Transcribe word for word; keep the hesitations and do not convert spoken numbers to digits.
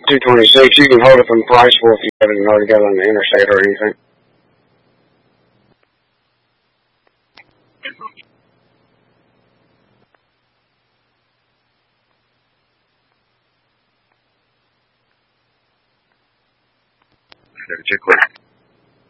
two twenty-six, you can hold it from Priceville if you haven't already got on the interstate or anything. Check